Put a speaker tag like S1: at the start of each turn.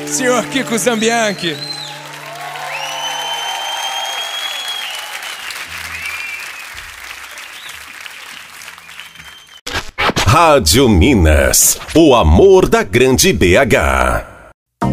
S1: senhor Kiko Zambianchi.
S2: Rádio Minas, o amor da grande BH.